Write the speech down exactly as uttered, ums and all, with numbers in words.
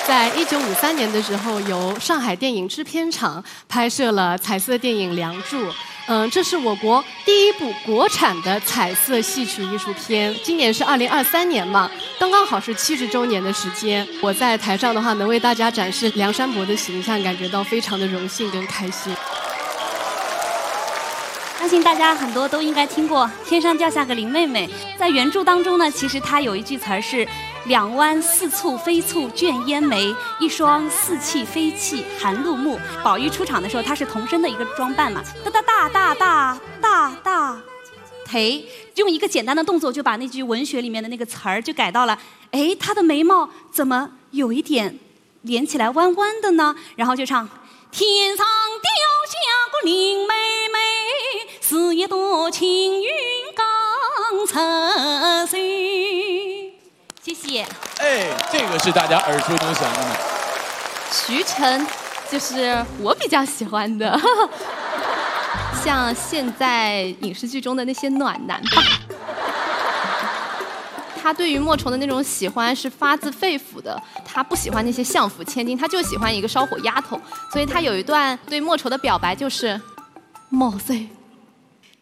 在一九五三年的时候，由上海电影制片厂拍摄了彩色电影《梁祝》。嗯，这是我国第一部国产的彩色戏曲艺术片。今年是二零二三年嘛，刚刚好是七十周年的时间。我在台上的话，能为大家展示梁山伯的形象，感觉到非常的荣幸跟开心。 相信大家很多都应该听过“天上掉下个林妹妹”。在原著当中呢，其实它有一句词儿是“两湾似蹙非蹙卷烟眉，一双似泣非泣含露目”。宝玉出场的时候，他是童声的一个装扮嘛，哒哒大大大大大，忒用一个简单的动作就把那句文学里面的那个词儿就改到了，哎，她的眉毛怎么有一点连起来弯弯的呢？然后就唱“天上掉下个林妹妹，四叶多情云刚侧水”。谢谢。 哎，这个是大家耳熟能详的呢。 徐晨就是我比较喜欢的，像现在影视剧中的那些暖男吧。他对于莫愁的那种喜欢是发自肺腑的，他不喜欢那些相府千金，他就喜欢一个烧火丫头。所以他有一段对莫愁的表白就是：“莫说